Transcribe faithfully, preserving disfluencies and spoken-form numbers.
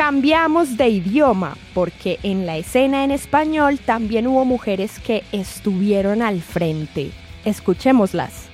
Cambiamos de idioma, porque en la escena en español también hubo mujeres que estuvieron al frente. Escuchémoslas.